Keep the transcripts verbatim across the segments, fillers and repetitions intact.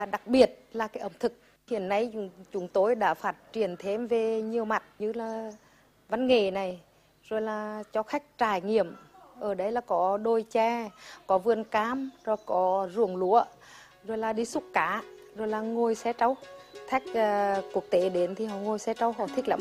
Đặc biệt là cái ẩm thực. Hiện nay chúng tôi đã phát triển thêm về nhiều mặt như là văn nghệ này, rồi là cho khách trải nghiệm. Ở đấy là có đồi chè, có vườn cam, rồi có ruộng lúa, rồi là đi xúc cá, rồi là ngồi xe trâu. Khách uh, quốc tế đến thì họ ngồi xe trâu họ thích lắm.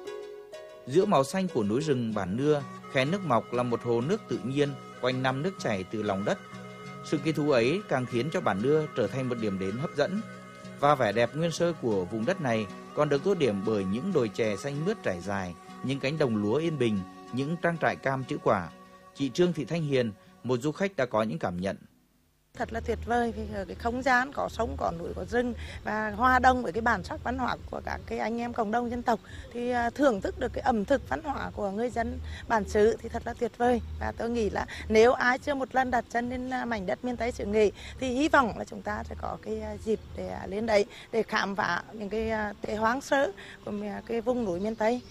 Giữa màu xanh của núi rừng Bản Nưa, khe nước Mọc là một hồ nước tự nhiên quanh năm nước chảy từ lòng đất. Sự kỳ thú ấy càng khiến cho Bản Nưa trở thành một điểm đến hấp dẫn. Và vẻ đẹp nguyên sơ của vùng đất này còn được tô điểm bởi những đồi chè xanh mướt trải dài, những cánh đồng lúa yên bình, những trang trại cam trĩu quả. Chị Trương Thị Thanh Hiền, một du khách đã có những cảm nhận. Thật là tuyệt vời vì cái không gian có sông, có núi, có rừng và hòa đồng với cái bản sắc văn hóa của các cái anh em cộng đồng dân tộc thì thưởng thức được cái ẩm thực văn hóa của người dân bản xứ thì thật là tuyệt vời. Và tôi nghĩ là nếu ai chưa một lần đặt chân lên mảnh đất miền Tây xứ Nghệ thì hy vọng là chúng ta sẽ có cái dịp để lên đấy để khám phá những cái, cái hoang sơ của cái vùng núi miền Tây.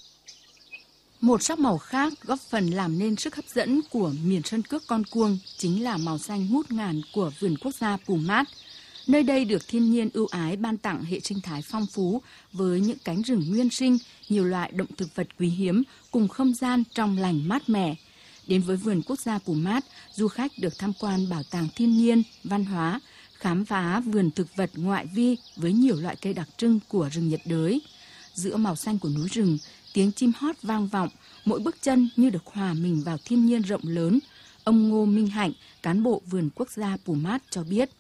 Một sắc màu khác góp phần làm nên sức hấp dẫn của miền Sơn Cước Con Cuông chính là màu xanh ngút ngàn của vườn quốc gia Pumat. Nơi đây được thiên nhiên ưu ái ban tặng hệ sinh thái phong phú với những cánh rừng nguyên sinh, nhiều loại động thực vật quý hiếm cùng không gian trong lành mát mẻ. Đến với vườn quốc gia Pumat, du khách được tham quan bảo tàng thiên nhiên, văn hóa, khám phá vườn thực vật ngoại vi với nhiều loại cây đặc trưng của rừng nhiệt đới. Giữa màu xanh của núi rừng, tiếng chim hót vang vọng, mỗi bước chân như được hòa mình vào thiên nhiên rộng lớn. Ông Ngô Minh Hạnh, cán bộ vườn quốc gia Pumat cho biết.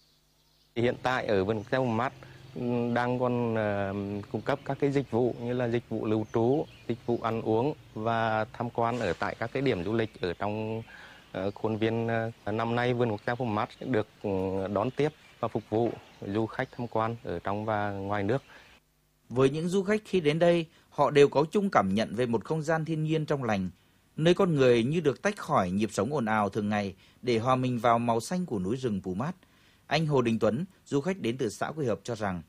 Hiện tại ở vườn quốc gia Pumat đang còn uh, cung cấp các cái dịch vụ như là dịch vụ lưu trú, dịch vụ ăn uống và tham quan ở tại các cái điểm du lịch ở trong uh, khuôn viên. Uh, năm nay vườn quốc gia Pumat sẽ được uh, đón tiếp và phục vụ du khách tham quan ở trong và ngoài nước. Với những du khách khi đến đây, họ đều có chung cảm nhận về một không gian thiên nhiên trong lành, nơi con người như được tách khỏi nhịp sống ồn ào thường ngày để hòa mình vào màu xanh của núi rừng Pumat. Anh Hồ Đình Tuấn, du khách đến từ xã Quỳ Hợp cho rằng: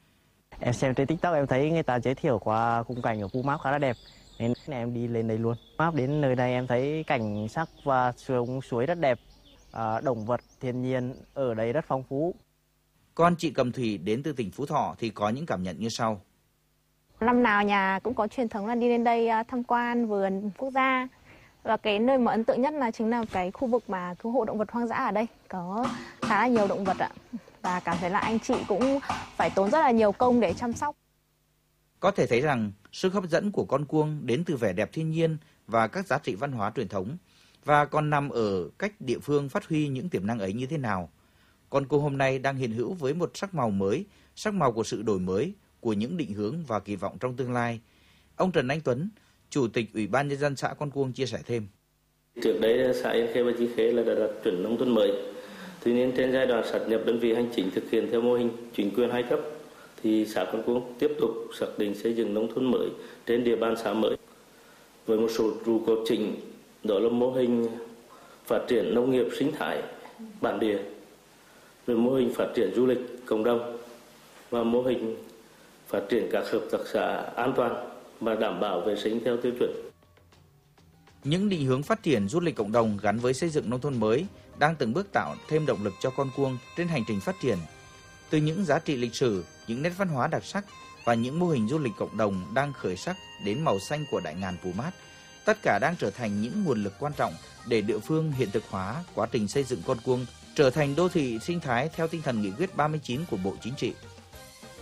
Em xem trên TikTok em thấy người ta giới thiệu qua khung cảnh của Pumat khá là đẹp, nên em đi lên đây luôn. Pumat đến nơi này em thấy cảnh sắc và suối suối rất đẹp, à, động vật thiên nhiên ở đây rất phong phú. Còn chị Cẩm Thủy đến từ tỉnh Phú Thọ thì có những cảm nhận như sau. Năm nào nhà cũng có truyền thống là đi lên đây tham quan vườn quốc gia. Và cái nơi mà ấn tượng nhất là chính là cái khu vực mà cứu hộ động vật hoang dã ở đây. Có khá là nhiều động vật ạ. Và cảm thấy là anh chị cũng phải tốn rất là nhiều công để chăm sóc. Có thể thấy rằng sức hấp dẫn của Con Cuông đến từ vẻ đẹp thiên nhiên và các giá trị văn hóa truyền thống, và còn nằm ở cách địa phương phát huy những tiềm năng ấy như thế nào. Con Cuông hôm nay đang hiện hữu với một sắc màu mới, sắc màu của sự đổi mới, của những định hướng và kỳ vọng trong tương lai. Ông Trần Anh Tuấn, Chủ tịch Ủy ban Nhân dân xã Con Cuông chia sẻ thêm. Trước đây xã Yên Khê và Chi Khê là đã đạt chuẩn nông thôn mới. Tuy nhiên trên giai đoạn sáp nhập đơn vị hành chính thực hiện theo mô hình chính quyền hai cấp, thì xã Con Cuông tiếp tục xác định xây dựng nông thôn mới trên địa bàn xã mới. Với một số trụ cột chính, đó là mô hình phát triển nông nghiệp sinh thái bản địa, rồi mô hình phát triển du lịch cộng đồng và mô hình phát triển các hợp tác xã an toàn và đảm bảo vệ sinh theo tiêu chuẩn. Những định hướng phát triển du lịch cộng đồng gắn với xây dựng nông thôn mới đang từng bước tạo thêm động lực cho Con Cuông trên hành trình phát triển. Từ những giá trị lịch sử, những nét văn hóa đặc sắc và những mô hình du lịch cộng đồng đang khởi sắc đến màu xanh của đại ngàn Pumat, tất cả đang trở thành những nguồn lực quan trọng để địa phương hiện thực hóa quá trình xây dựng Con Cuông trở thành đô thị sinh thái theo tinh thần nghị quyết ba mươi chín của Bộ Chính trị.